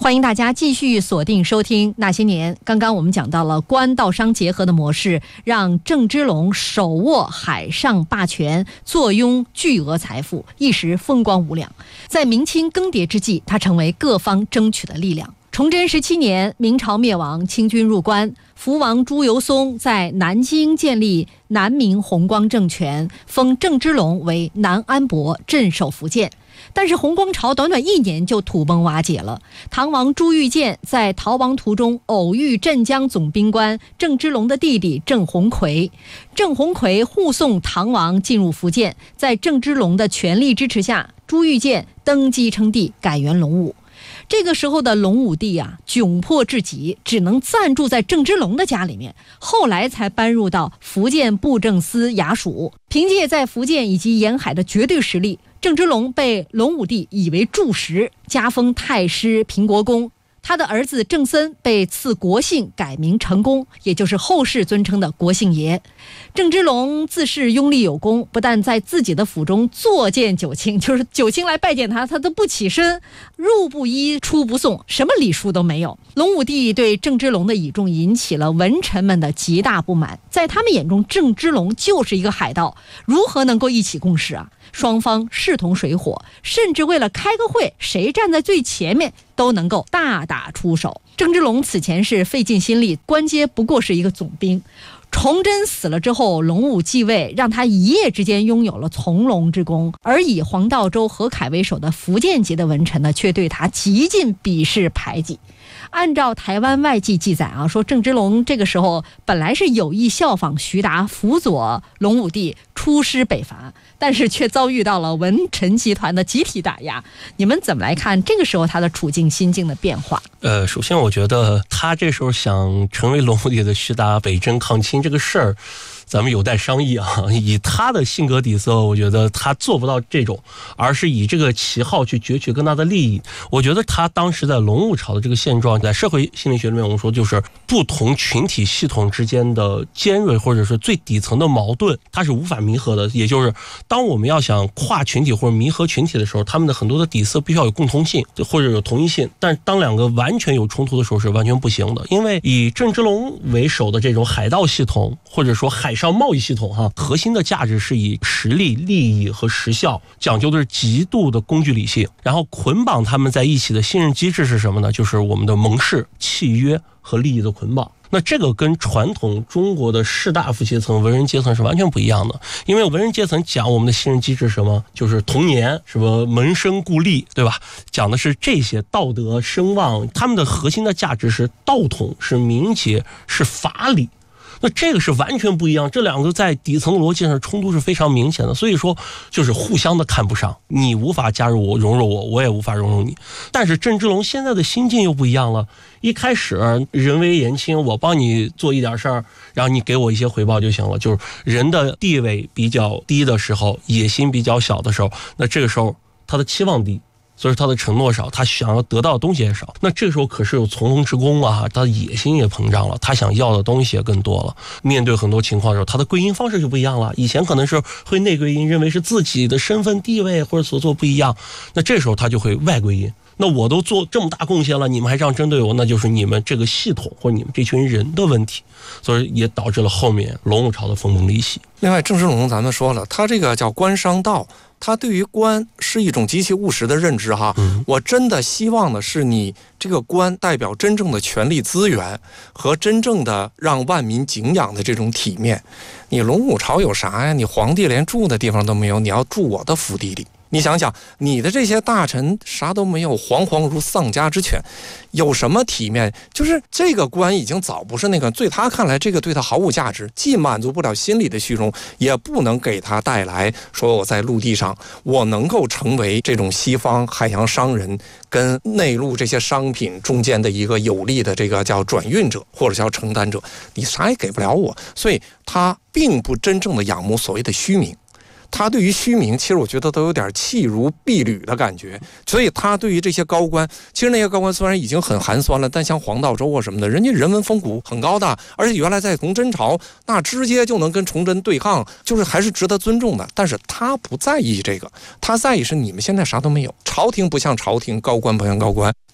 欢迎大家继续锁定收听那些年。刚刚我们讲到了官道商结合的模式，让郑芝龙手握海上霸权，坐拥巨额财富，一时风光无两。在明清更迭之际，他成为各方争取的力量。崇祯17年，明朝灭亡，清军入关，福王朱由崧在南京建立南明弘光政权，封郑芝龙为南安伯，镇守福建。但是弘光朝短短1年就土崩瓦解了。唐王朱玉建在逃亡途中偶遇镇江总兵官郑芝龙的弟弟郑鸿逵，郑鸿逵护送唐王进入福建，在郑芝龙的全力支持下，朱玉建登基称帝，改元隆武。这个时候的隆武帝啊，窘迫至极，只能暂住在郑芝龙的家里面，后来才搬入到福建布政司衙署。凭借在福建以及沿海的绝对实力，郑芝龙被隆武帝以为柱石，加封太师平国公。他的儿子郑森被赐国姓，改名成功，也就是后世尊称的国姓爷。郑芝龙自恃拥立有功，不但在自己的府中坐见九卿，就是九卿来拜见他，他都不起身，入不依出不送，什么礼数都没有。隆武帝对郑芝龙的倚重引起了文臣们的极大不满，在他们眼中，郑芝龙就是一个海盗，如何能够一起共事啊？双方势同水火，甚至为了开个会，谁站在最前面都能够大打出手。郑芝龙此前是费尽心力，官阶不过是一个总兵。崇祯死了之后，隆武继位，让他一夜之间拥有了从龙之功，而以黄道周、何凯为首的福建籍的文臣呢，却对他极尽鄙视排挤。按照台湾外记记载啊，说郑芝龙这个时候本来是有意效仿徐达，辅佐隆武帝出师北伐，但是却遭遇到了文臣集团的集体打压。你们怎么来看这个时候他的处境心境的变化？ 首先我觉得他这时候想成为隆武帝的徐达北征抗清这个事儿，咱们有待商议啊。以他的性格底色，我觉得他做不到这种，而是以这个旗号去攫取更大的利益。我觉得他当时在隆武朝的这个现状，在社会心理学里面我们说，就是不同群体系统之间的尖锐或者是最底层的矛盾，它是无法弥合的。也就是当我们要想跨群体或者弥合群体的时候，他们的很多的底色必须要有共通性或者有同一性，但当两个完全有冲突的时候是完全不行的。因为以郑芝龙为首的这种海盗系统或者说海上贸易系统核心的价值是以实力、利益和时效，讲究的是极度的工具理性。然后捆绑他们在一起的信任机制是什么呢？就是我们的盟誓、契约和利益的捆绑。那这个跟传统中国的士大夫阶层、文人阶层是完全不一样的。因为文人阶层讲我们的信任机制是什么？就是童年，什么门生故吏，对吧？讲的是这些道德、声望，他们的核心的价值是道统、是名节、是法理。那这个是完全不一样，这两个在底层逻辑上冲突是非常明显的，所以说就是互相的看不上，你无法加入我、融入我，我也无法融入你。但是郑芝龙现在的心境又不一样了，一开始人微言轻，我帮你做一点事儿，然后你给我一些回报就行了。就是人的地位比较低的时候，野心比较小的时候，那这个时候他的期望低，所以他的承诺少，他想要得到的东西也少。那这个时候可是有从龙之功啊，他的野心也膨胀了，他想要的东西也更多了。面对很多情况的时候，他的归因方式就不一样了。以前可能是会内归因，认为是自己的身份地位或者所做不一样，那这时候他就会外归因。那我都做这么大贡献了，你们还这样针对我，那就是你们这个系统或者你们这群人的问题，所以也导致了后面隆武朝的分崩离析。 另外，郑芝龙咱们说了，他这个叫官商道，他对于官是一种极其务实的认知哈。我真的希望的是你这个官代表真正的权力资源和真正的让万民敬仰的这种体面。你隆武朝有啥呀？你皇帝连住的地方都没有，你要住我的府邸里。你想想，你的这些大臣啥都没有，惶惶如丧家之犬，有什么体面？就是这个官已经早不是那个，对他看来，这个对他毫无价值，既满足不了心理的虚荣，也不能给他带来说我在陆地上我能够成为这种西方海洋商人跟内陆这些商品中间的一个有力的这个叫转运者或者叫承担者，你啥也给不了我，所以他并不真正的仰慕所谓的虚名。他对于虚名，其实我觉得都有点弃如敝履的感觉，所以他对于这些高官，其实那些高官虽然已经很寒酸了，但像黄道周啊什么的，人家人文风骨很高的，而且原来在崇祯朝那直接就能跟崇祯对抗，就是还是值得尊重的。但是他不在意这个，他在意是你们现在啥都没有，朝廷不像朝廷，高官不像高官，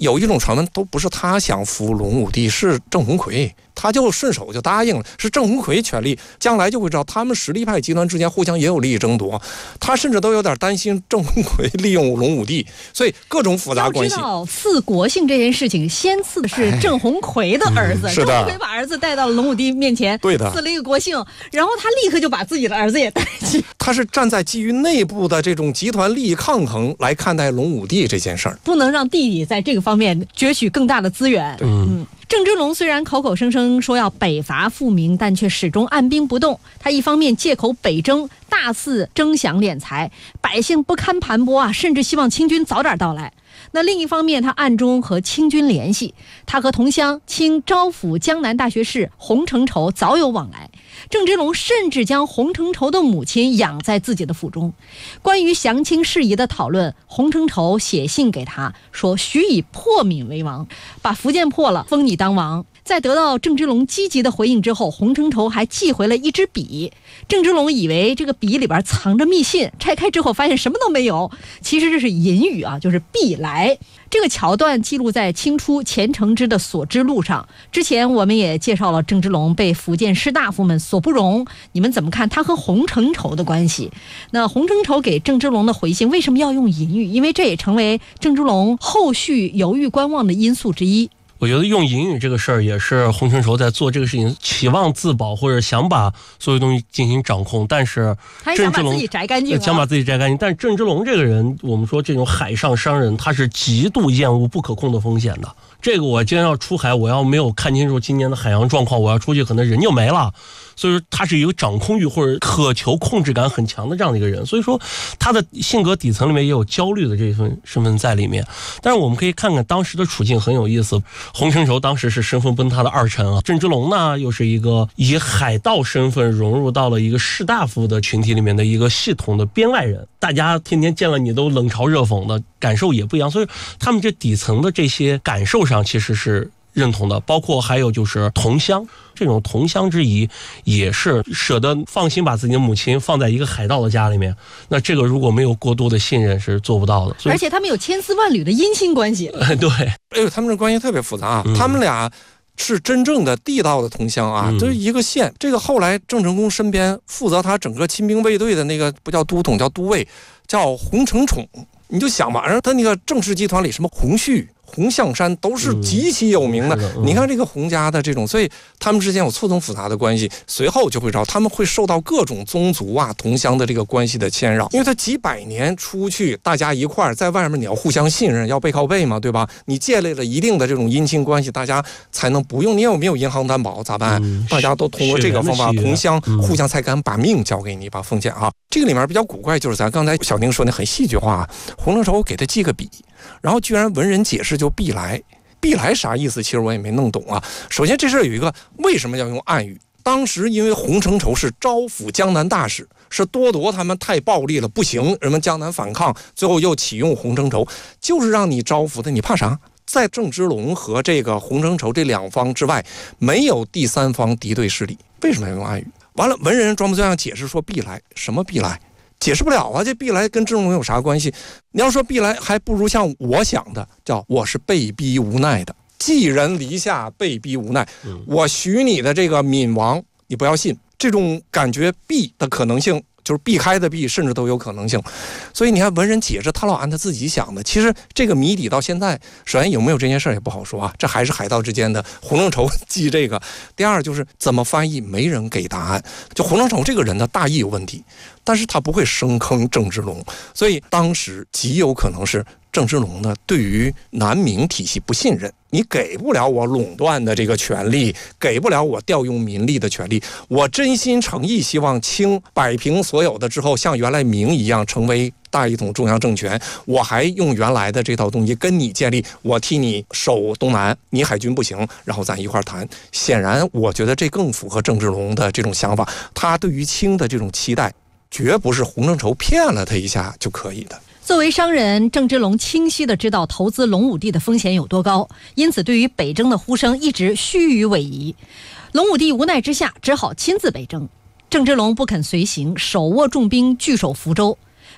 有一种传闻都不是他想扶隆武帝，是郑鸿逵，他就顺手就答应了，是郑鸿逵权力，将来就会知道他们实力派集团之间互相也有利益争夺，他甚至都有点担心郑鸿逵利用隆武帝，所以各种复杂关系。 要知道赐国姓这件事情，先赐的是郑鸿逵的儿子， 是的， 郑鸿逵把儿子带到了隆武帝面前， 对的， 赐了一个国姓，然后他立刻就把自己的儿子也带去。 他是站在基于内部的这种集团利益抗衡来看待隆武帝这件事儿， 不能让弟弟在这个方面攫取更大的资源。郑芝龙虽然口口声声说要北伐复明，但却始终按兵不动。他一方面借口北征，大肆征饷敛财，百姓不堪盘剥啊，甚至希望清军早点到来。那另一方面，他暗中和清军联系，他和同乡清招抚江南大学士洪承畴早有往来。郑芝龙甚至将洪承畴的母亲养在自己的府中。关于降清事宜的讨论，洪承畴写信给他说：“许以破闽为王，把福建破了，封你当王。”在得到郑芝龙积极的回应之后，洪承畴还寄回了一支笔。郑芝龙以为这个笔里边藏着密信，拆开之后发现什么都没有，其实这是隐语啊，就是必来。这个桥段记录在清初钱承之的所知录上。之前我们也介绍了郑芝龙被福建士大夫们所不容，你们怎么看他和洪承畴的关系？那洪承畴给郑芝龙的回信为什么要用隐语？因为这也成为郑芝龙后续犹豫观望的因素之一。 我觉得用隐语这个事儿也是洪承畴在做这个事情，期望自保或者想把所有东西进行掌控，但是郑芝龙想把自己摘干净，但是郑芝龙这个人，我们说这种海上商人，他是极度厌恶不可控的风险的。这个我今天要出海，我要没有看清楚今年的海洋状况，我要出去可能人就没了。所以说他是一个掌控欲或者渴求控制感很强的这样的一个人，所以说他的性格底层里面也有焦虑的这份身份在里面。但是我们可以看看当时的处境很有意思，洪承畴当时是身份崩塌的二臣啊，郑芝龙呢又是一个以海盗身份融入到了一个士大夫的群体里面的一个系统的编外人，大家天天见了你都冷嘲热讽的，感受也不一样，所以他们这底层的这些感受上其实是认同的。包括还有就是同乡，这种同乡之谊也是舍得放心把自己的母亲放在一个海盗的家里面，那这个如果没有过多的信任是做不到的。 而且他们有千丝万缕的姻亲关系。 对， 哎呦，他们这关系特别复杂啊，他们俩是真正的地道的同乡啊，这是一个县。这个后来郑成功身边负责他整个亲兵卫队的那个不叫都统，叫都尉，叫洪承宠。你就想吧，他那个郑氏集团里什么洪旭、洪象山都是极其有名的。你看这个洪家的这种，所以他们之间有错综复杂的关系。随后就会知道，他们会受到各种宗族啊、同乡的这个关系的牵扰，因为他几百年出去，大家一块儿在外面，你要互相信任，要背靠背嘛，对吧？你建立了一定的这种姻亲关系，大家才能不用你有没有银行担保咋办？大家都通过这个方法，同乡互相才敢把命交给你，把封建啊。这个里面比较古怪，就是咱刚才小宁说的很戏剧化，洪承畴给他记个笔，然后居然文人解释就必来。必来啥意思？其实我也没弄懂啊。首先这事儿有一个为什么要用暗语？当时因为洪承畴是招抚江南大使，是多铎他们太暴力了，不行，人们江南反抗，最后又启用洪承畴，就是让你招抚的，你怕啥？在郑芝龙和这个洪承畴这两方之外，没有第三方敌对势力，为什么要用暗语？完了，文人装模作样解释说必来，什么必来？解释不了啊，这必来跟郑芝龙有啥关系？你要说必来，还不如像我想的，叫我是被逼无奈的，寄人篱下，被逼无奈。我许你的这个闽王，你不要信，这种感觉避的可能性，就是避开的避，甚至都有可能性。所以你看文人解释，他老按他自己想的。其实这个谜底到现在，首先有没有这件事儿也不好说啊，这还是海盗之间的。洪承畴记这个，第二就是怎么翻译，没人给答案。就洪承畴这个人的大意有问题，但是他不会深坑郑芝龙，所以当时极有可能是郑芝龙呢对于南明体系不信任，你给不了我垄断的这个权利，给不了我调用民力的权利，我真心诚意希望清摆平所有的之后，像原来明一样成为大一统中央政权，我还用原来的这套东西跟你建立，我替你守东南，你海军不行，然后咱一块谈。显然我觉得这更符合郑芝龙的这种想法，他对于清的这种期待绝不是洪承畴骗了他一下就可以的。 作为商人，郑芝龙清晰地知道投资隆武帝的风险有多高，因此对于北征的呼声一直虚与委蛇。隆武帝无奈之下只好亲自北征，郑芝龙不肯随行，手握重兵据守福州。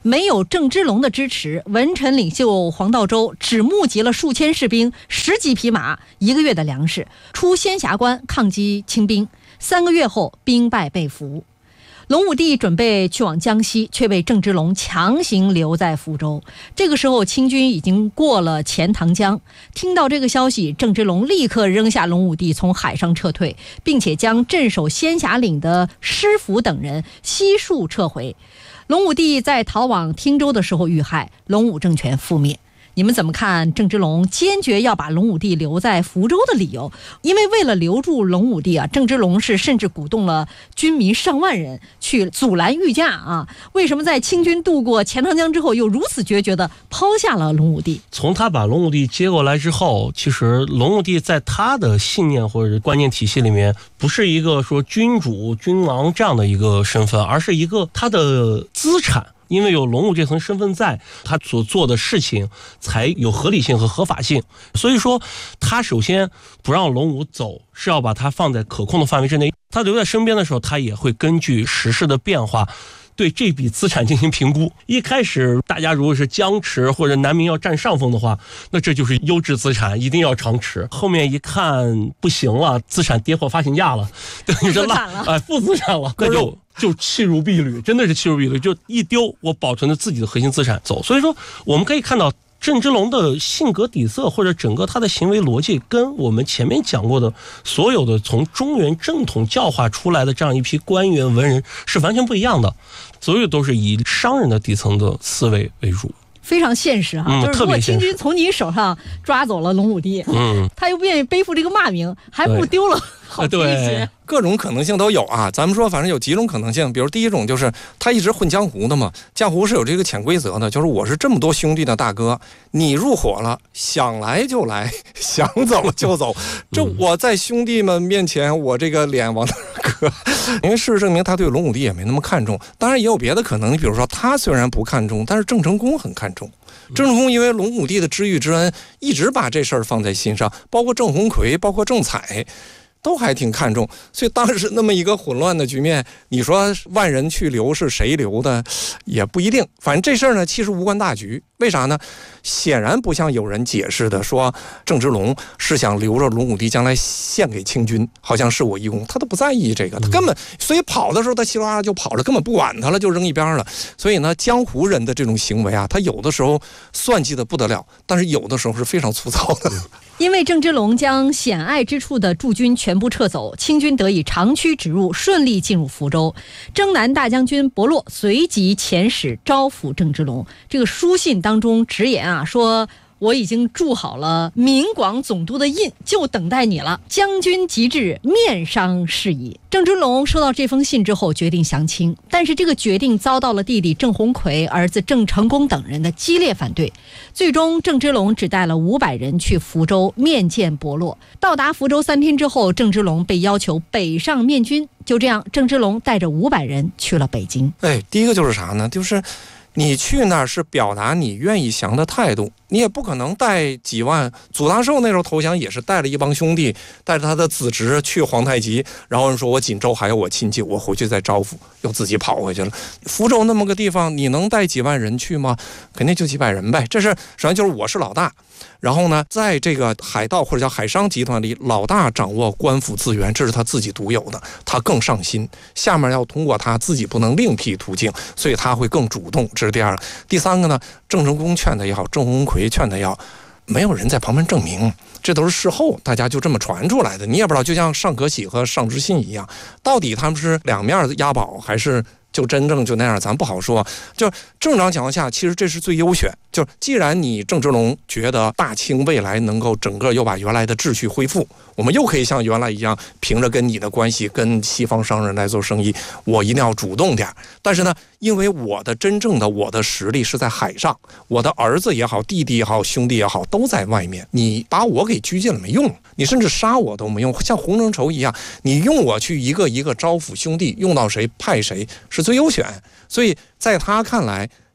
没有郑芝龙的支持，文臣领袖黄道周只募集了数千士兵、10几匹马、1个月的粮食，出仙霞关抗击清兵。3个月后，兵败被俘。隆武帝准备去往江西，却被郑芝龙强行留在福州。这个时候，清军已经过了钱塘江。听到这个消息，郑芝龙立刻扔下隆武帝，从海上撤退，并且将镇守仙霞岭的施福等人悉数撤回。隆武帝在逃往汀州的时候遇害，隆武政权覆灭。你们怎么看郑芝龙坚决要把隆武帝留在福州的理由？因为为了留住隆武帝啊，郑芝龙是甚至鼓动了军民上万人去阻拦御驾啊。为什么在清军渡过钱塘江之后，又如此决绝地抛下了隆武帝？ 从他把隆武帝接过来之后，其实隆武帝在他的信念或者观念体系里面，不是一个说君主君王这样的一个身份，而是一个他的资产。因为有隆武这层身份在，他所做的事情才有合理性和合法性。所以说他首先不让隆武走，是要把他放在可控的范围之内。他留在身边的时候，他也会根据时事的变化对这笔资产进行评估。一开始大家如果是僵持或者南明要占上风的话，那这就是优质资产，一定要长持。后面一看不行了，资产跌破发行价了，等于是负资产了，那就弃如敝履，真的是弃如敝履，就一丢，我保存着自己的核心资产走。所以说我们可以看到郑芝龙的性格底色或者整个他的行为逻辑，跟我们前面讲过的所有的从中原正统教化出来的这样一批官员文人是完全不一样的，所有都是以商人的底层的思维为主， 非常现实哈。就是如果清军从你手上抓走了隆武帝，他又不愿意背负这个骂名，还不丢了好这些。 各种可能性都有啊。咱们说反正有几种可能性，比如第一种就是他一直混江湖的嘛，江湖是有这个潜规则的，就是我是这么多兄弟的大哥，你入伙了，想来就来，想走了就走，这我在兄弟们面前我这个脸往哪搁？因为事实证明他对隆武帝也没那么看重，当然也有别的可能，比如说他虽然不看重，但是郑成功很看重。郑成功因为隆武帝的知遇之恩，一直把这事儿放在心上，包括郑鸿逵，包括郑采，都还挺看重。所以当时那么一个混乱的局面，你说万人去留是谁留的也不一定。反正这事儿呢，其实无关大局。为啥呢？显然不像有人解释的说郑芝龙是想留着隆武帝将来献给清军，好像是我一功，他都不在意这个，他根本所以跑的时候他稀里哗啦就跑了，根本不管他了，就扔一边了。所以呢，江湖人的这种行为啊，他有的时候算计的不得了，但是有的时候是非常粗糙的。 因为郑芝龙将险隘之处的驻军全部撤走，清军得以长驱直入，顺利进入福州。征南大将军伯洛随即遣使招抚郑芝龙。这个书信当中直言啊，说我已经筑好了闽广总督的印，就等待你了。将军即至，面商事宜。郑芝龙收到这封信之后，决定降清，但是这个决定遭到了弟弟郑鸿逵、儿子郑成功等人的激烈反对。最终，郑芝龙只带了500人去福州面见伯洛。到达福州3天之后，郑芝龙被要求北上面军。就这样，郑芝龙带着500人去了北京。 第一个就是啥呢？就是你去那儿是表达你愿意降的态度，你也不可能带几万。祖大寿那时候投降也是带了一帮兄弟，带着他的子侄去皇太极，然后说我锦州还有我亲戚，我回去再招抚，又自己跑回去了。福州那么个地方，你能带几万人去吗？肯定就几百人呗。这是首先就是我是老大，然后呢，在这个海盗或者叫海商集团里，老大掌握官府资源，这是他自己独有的，他更上心，下面要通过他自己不能另辟途径，所以他会更主动。这是第二个。第三个呢，郑成功劝他也好，郑鸿逵劝他也好，没有人在旁边证明，这都是事后大家就这么传出来的，你也不知道。就像尚可喜和尚知信一样，到底他们是两面押宝还是就真正就那样，咱不好说。就正常情况下，其实这是最优选。就既然你郑芝龙觉得大清未来能够整个又把原来的秩序恢复，我们又可以像原来一样，凭着跟你的关系跟西方商人来做生意，我一定要主动点。但是呢，因为我的真正的我的实力是在海上，我的儿子也好，弟弟也好，兄弟也好，都在外面，你把我给拘禁了没用，你甚至杀我都没用。像洪承畴一样，你用我去一个一个招抚兄弟，用到谁派谁是最优选。所以在他看来，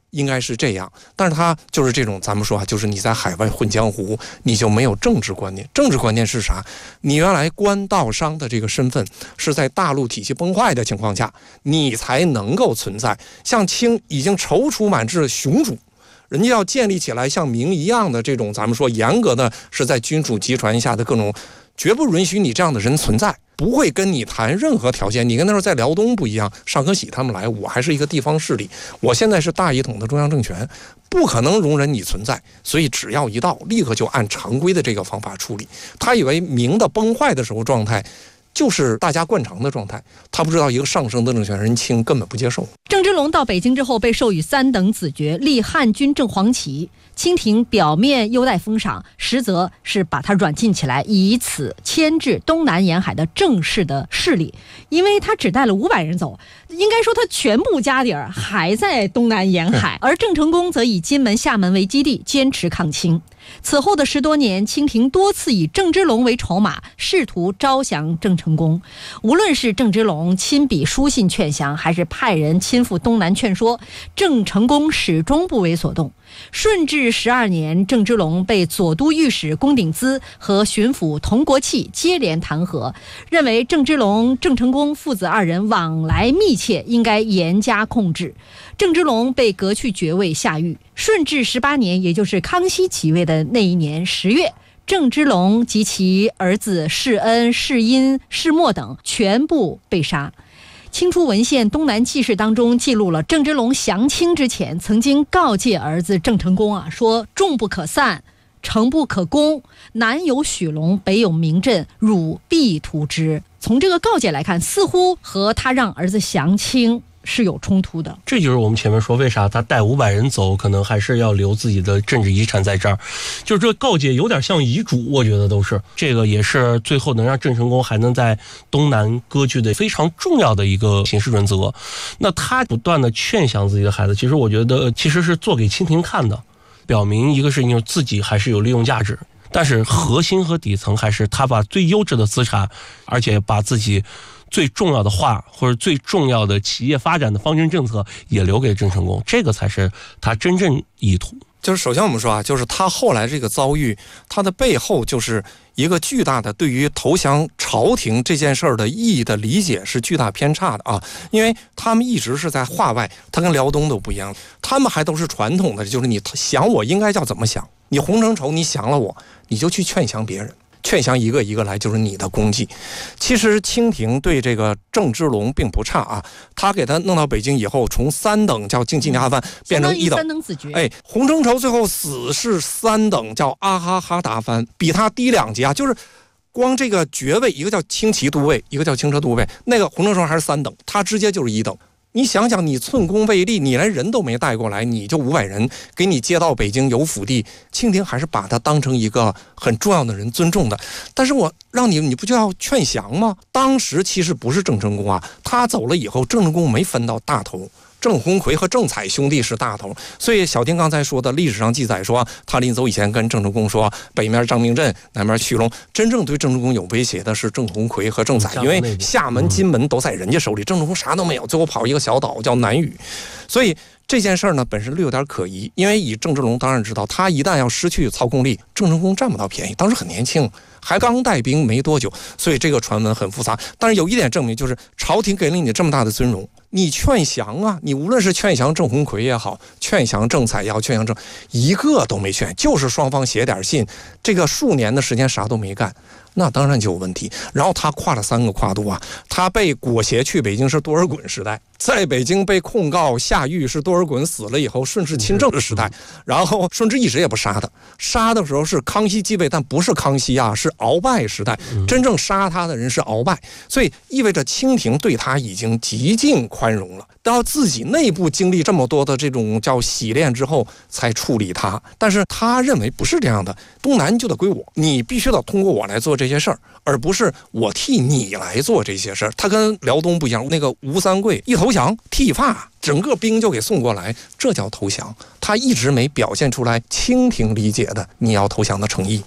应该是这样，但是他就是这种，咱们说啊，就是你在海外混江湖，你就没有政治观念。政治观念是啥？你原来官道商的这个身份是在大陆体系崩坏的情况下，你才能够存在。像清已经踌躇满志，雄主。人家要建立起来像明一样的这种，咱们说严格的是在君主集权下的各种，绝不允许你这样的人存在，不会跟你谈任何条件。你跟那时候在辽东不一样，尚可喜他们来，我还是一个地方势力，我现在是大一统的中央政权，不可能容忍你存在，所以只要一到，立刻就按常规的这个方法处理。他以为明的崩坏的时候状态就是大家惯常的状态，他不知道一个上升的政权人清根本不接受。 郑芝龙到北京之后被授予3等子爵，立汉军正黄旗。清廷表面优待封赏，实则是把他软禁起来，以此牵制东南沿海的正式的势力。因为他只带了500人走，应该说他全部家底儿还在东南沿海，而郑成功则以金门、厦门为基地，坚持抗清。此后的10多年，清廷多次以郑芝龙为筹码，试图招降郑成功。无论是郑芝龙亲笔书信劝降，还是派人亲赴东南劝说，郑成功始终不为所动。顺治12年，郑芝龙被左都御史龚鼎孳和巡抚童国器接连弹劾，认为郑芝龙、郑成功父子2人往来密切，应该严加控制。郑芝龙被革去爵位下狱。顺治18年，也就是康熙即位的那一年10月，郑芝龙及其儿子世恩、世英、世默等全部被杀。清初文献《东南纪事》当中记录了郑芝龙降清之前曾经告诫儿子郑成功说：众不可散，城不可攻，南有许龙，北有明镇，汝必图之。从这个告诫来看，似乎和他让儿子降清是有冲突的。 这就是我们前面说为啥他带500人走，可能还是要留自己的政治遗产在这儿。就是这告诫有点像遗嘱，我觉得都是这个，也是最后能让郑成功还能在东南割据的非常重要的一个行事准则。那他不断的劝降自己的孩子，其实我觉得其实是做给清廷看的，表明一个事情，自己还是有利用价值，但是核心和底层还是他把最优质的资产，而且把自己最重要的话或者最重要的企业发展的方针政策也留给郑成功，这个才是他真正意图。 就是首先我们说啊，就是他后来这个遭遇，他的背后就是一个巨大的对于投降朝廷这件事儿的意义的理解是巨大偏差的啊，因为他们一直是在话外，他跟辽东都不一样，他们还都是传统的，就是你想我应该叫怎么想，你洪承畴你降了我，你就去劝降别人。劝降一个一个来，就是你的功绩。其实清廷对这个郑芝龙并不差啊，他给他弄到北京以后，从3等叫京畿大藩变成1等， 3等子爵。 哎，洪承畴最后死是3等叫阿哈哈达藩，比他低2级啊，就是光这个爵位，一个叫轻骑都尉，一个叫轻车都尉，那个洪承畴还是3等，他直接就是1等。你想想，你寸功未立，你连人都没带过来，你就500人给你接到北京有府地，清廷还是把他当成一个很重要的人尊重的。但是我让你不就要劝降吗？当时其实不是郑成功啊，他走了以后，郑成功没分到大头。郑鸿逵和郑采兄弟是大头，所以小丁刚才说的历史上记载说，他临走以前跟郑成功说，北面张明镇，南面许龙。真正对郑成功有威胁的是郑鸿逵和郑采，因为厦门、金门都在人家手里，郑成功啥都没有，最后跑一个小岛叫南屿。所以这件事儿呢，本身略有点可疑，因为以郑芝龙当然知道，他一旦要失去操控力，郑成功占不到便宜。当时很年轻，还刚带兵没多久，所以这个传闻很复杂。但是有一点证明，就是朝廷给了你这么大的尊荣，你劝降啊，你无论是劝降郑鸿逵也好，劝降郑采也好，劝降一个都没劝，就是双方写点信，这个数年的时间啥都没干。那当然就有问题。然后他跨了3个跨度啊，他被裹挟去北京是多尔衮时代，在北京被控告下狱是多尔衮死了以后顺治亲政的时代，然后顺治一直也不杀他，杀的时候是康熙继位，但不是康熙啊，是鳌拜时代，真正杀他的人是鳌拜，所以意味着清廷对他已经极尽宽容了，到自己内部经历这么多的这种叫洗练之后才处理他。但是他认为不是这样的，东南就得归我，你必须得通过我来做这些事儿，而不是我替你来做这些事儿。他跟辽东不一样，那个吴三桂一投降剃发，整个兵就给送过来，这叫投降。他一直没表现出来清廷理解的你要投降的诚意。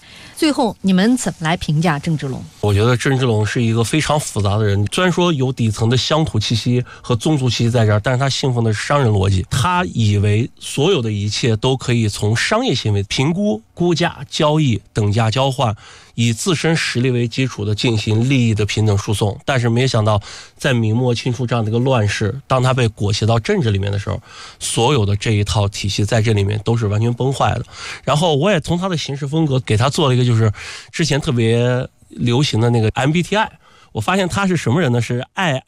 最后你们怎么来评价郑芝龙？ 我觉得郑芝龙是一个非常复杂的人，虽然说有底层的乡土气息和宗族气息在这儿，但是他信奉的是商人逻辑，他以为所有的一切都可以从商业行为评估、估价、交易、等价交换，以自身实力为基础的进行利益的平等输送。但是没想到在明末清初这样的一个乱世，当他被裹挟到政治里面的时候，所有的这一套体系在这里面都是完全崩坏的。然后我也从他的行事风格给他做了一个，就是之前特别流行的那个 MBTI， 我发现他是什么人呢？是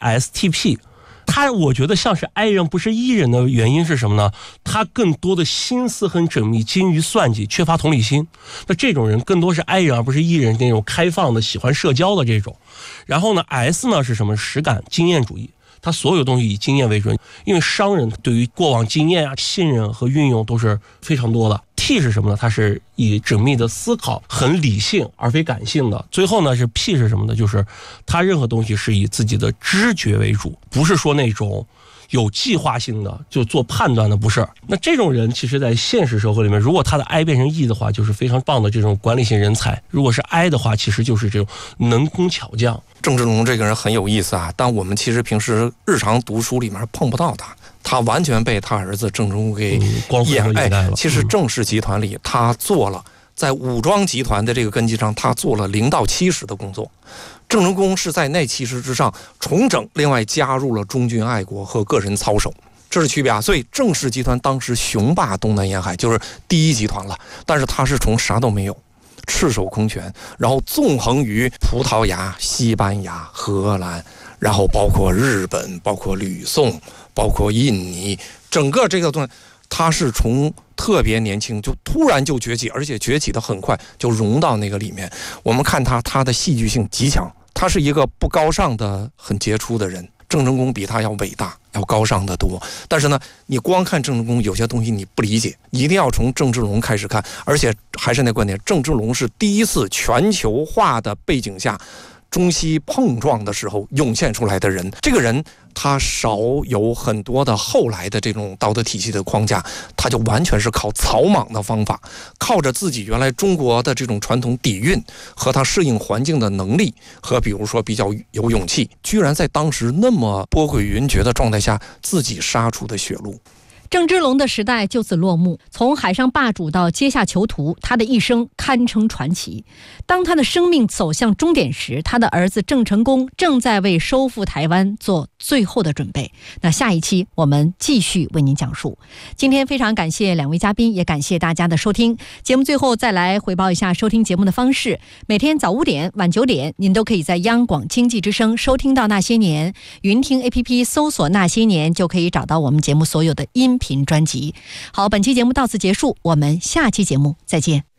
ISTP。他我觉得像是 I 人不是 E 人的原因是什么呢？他更多的心思很缜密，精于算计，缺乏同理心。那这种人更多是 I 人而不是 E 人，那种开放的喜欢社交的这种。然后呢 S 呢是什么？实感经验主义，他所有东西以经验为准，因为商人对于过往经验啊、信任和运用都是非常多的。T 是什么呢？它是以缜密的思考，很理性而非感性的。最后呢是 P 是什么呢？就是他任何东西是以自己的知觉为主，不是说那种有计划性的就做判断的，不是。那这种人其实在现实社会里面，如果他的 I 变成 E 的话，就是非常棒的这种管理性人才；如果是 I 的话，其实就是这种能工巧匠。 郑芝龙这个人很有意思啊，但我们其实平时日常读书里面碰不到他，他完全被他儿子郑芝龙给掩盖了。其实郑氏集团里，他做了在武装集团的这个根基上，他做了0到70的工作。郑成功是在那70之上重整，另外加入了忠君爱国和个人操守，这是区别啊。所以郑氏集团当时雄霸东南沿海，就是第一集团了。但是他是从啥都没有，赤手空拳，然后纵横于葡萄牙、西班牙、荷兰，然后包括日本、包括吕宋、包括印尼，整个这个东西，他是从特别年轻就突然就崛起，而且崛起的很快，就融到那个里面。我们看他的戏剧性极强，他是一个不高尚的、很杰出的人。郑成功比他要伟大，要高尚的多。但是呢，你光看郑成功，有些东西你不理解，一定要从郑芝龙开始看。而且还是那观点，郑芝龙是第一次全球化的背景下，中西碰撞的时候涌现出来的人。这个人他少有很多的后来的这种道德体系的框架，他就完全是靠草莽的方法，靠着自己原来中国的这种传统底蕴和他适应环境的能力，和比如说比较有勇气，居然在当时那么波诡云谲的状态下自己杀出的血路。 郑芝龙的时代就此落幕，从海上霸主到阶下囚徒，他的一生堪称传奇。当他的生命走向终点时，他的儿子郑成功正在为收复台湾做最后的准备。那下一期我们继续为您讲述。今天非常感谢两位嘉宾，也感谢大家的收听。节目最后再来回报一下收听节目的方式：每天早5点、晚9点，您都可以在央广经济之声收听到那些年。云听 APP 搜索那些年，就可以找到我们节目所有的音频专辑。好，本期节目到此结束，我们下期节目再见。